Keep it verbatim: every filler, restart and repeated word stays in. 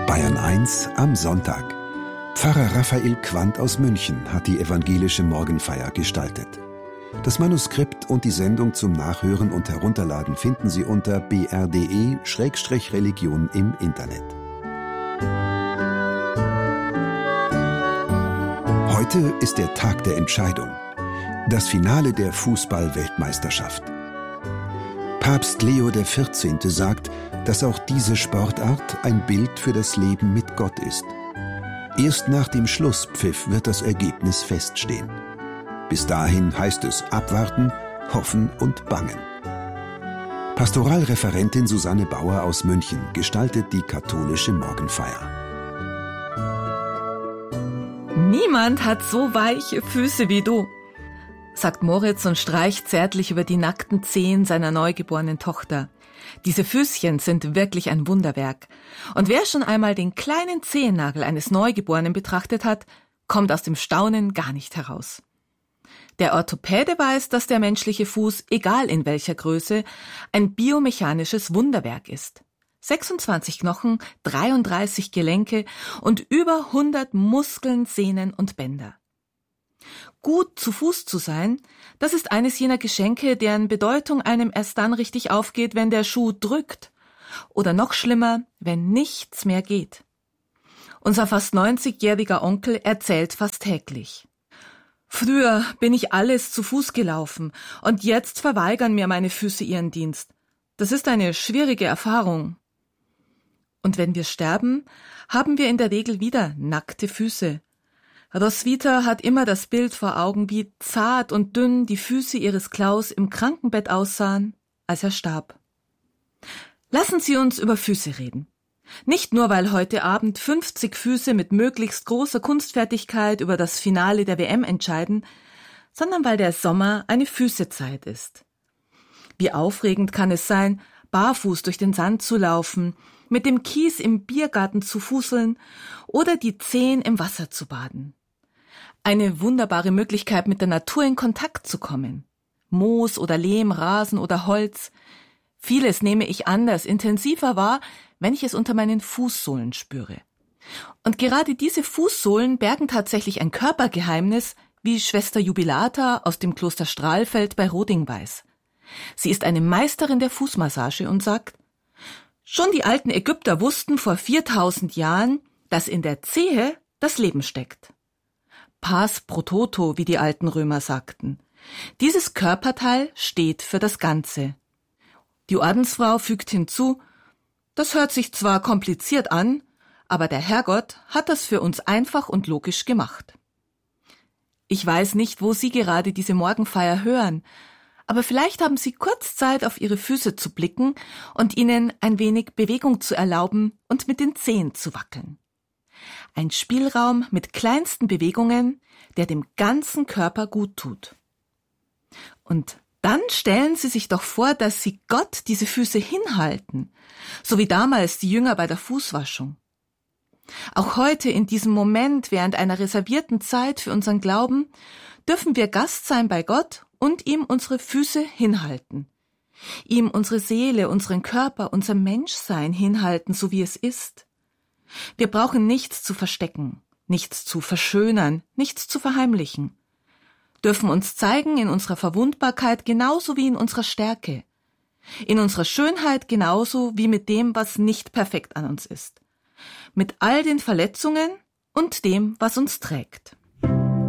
Bayern eins am Sonntag. Pfarrer Raphael Quandt aus München hat die evangelische Morgenfeier gestaltet. Das Manuskript und die Sendung zum Nachhören und Herunterladen finden Sie unter b r punkt d e Schrägstrich Religion im Internet. Heute ist der Tag der Entscheidung. Das Finale der Fußball-Weltmeisterschaft. Papst Leo der vierzehnte sagt, dass auch diese Sportart ein Bild für das Leben mit Gott ist. Erst nach dem Schlusspfiff wird das Ergebnis feststehen. Bis dahin heißt es abwarten, hoffen und bangen. Pastoralreferentin Susanne Bauer aus München gestaltet die katholische Morgenfeier. Niemand hat so weiche Füße wie du, sagt Moritz und streicht zärtlich über die nackten Zehen seiner neugeborenen Tochter. Diese Füßchen sind wirklich ein Wunderwerk. Und wer schon einmal den kleinen Zehennagel eines Neugeborenen betrachtet hat, kommt aus dem Staunen gar nicht heraus. Der Orthopäde weiß, dass der menschliche Fuß, egal in welcher Größe, ein biomechanisches Wunderwerk ist. sechsundzwanzig Knochen, dreiunddreißig Gelenke und über hundert Muskeln, Sehnen und Bänder. Gut zu Fuß zu sein, das ist eines jener Geschenke, deren Bedeutung einem erst dann richtig aufgeht, wenn der Schuh drückt. Oder noch schlimmer, wenn nichts mehr geht. Unser fast neunzigjähriger Onkel erzählt fast täglich. Früher bin ich alles zu Fuß gelaufen und jetzt verweigern mir meine Füße ihren Dienst. Das ist eine schwierige Erfahrung. Und wenn wir sterben, haben wir in der Regel wieder nackte Füße. Roswitha hat immer das Bild vor Augen, wie zart und dünn die Füße ihres Klaus im Krankenbett aussahen, als er starb. Lassen Sie uns über Füße reden. Nicht nur, weil heute Abend fünfzig Füße mit möglichst großer Kunstfertigkeit über das Finale der W M entscheiden, sondern weil der Sommer eine Füßezeit ist. Wie aufregend kann es sein, barfuß durch den Sand zu laufen, mit dem Kies im Biergarten zu fußeln oder die Zehen im Wasser zu baden. Eine wunderbare Möglichkeit, mit der Natur in Kontakt zu kommen. Moos oder Lehm, Rasen oder Holz. Vieles nehme ich anders, intensiver wahr, wenn ich es unter meinen Fußsohlen spüre. Und gerade diese Fußsohlen bergen tatsächlich ein Körpergeheimnis, wie Schwester Jubilata aus dem Kloster Strahlfeld bei Roding weiß. Sie ist eine Meisterin der Fußmassage und sagt: Schon die alten Ägypter wussten vor viertausend Jahren, dass in der Zehe das Leben steckt. Pars pro toto, wie die alten Römer sagten. Dieses Körperteil steht für das Ganze. Die Ordensfrau fügt hinzu: Das hört sich zwar kompliziert an, aber der Herrgott hat das für uns einfach und logisch gemacht. Ich weiß nicht, wo Sie gerade diese Morgenfeier hören, aber vielleicht haben Sie kurz Zeit, auf Ihre Füße zu blicken und ihnen ein wenig Bewegung zu erlauben und mit den Zehen zu wackeln. Ein Spielraum mit kleinsten Bewegungen, der dem ganzen Körper gut tut. Und dann stellen Sie sich doch vor, dass Sie Gott diese Füße hinhalten, so wie damals die Jünger bei der Fußwaschung. Auch heute in diesem Moment, während einer reservierten Zeit für unseren Glauben, dürfen wir Gast sein bei Gott und ihm unsere Füße hinhalten. Ihm unsere Seele, unseren Körper, unser Menschsein hinhalten, so wie es ist. Wir brauchen nichts zu verstecken, nichts zu verschönern, nichts zu verheimlichen. Dürfen uns zeigen in unserer Verwundbarkeit genauso wie in unserer Stärke. In unserer Schönheit genauso wie mit dem, was nicht perfekt an uns ist. Mit all den Verletzungen und dem, was uns trägt.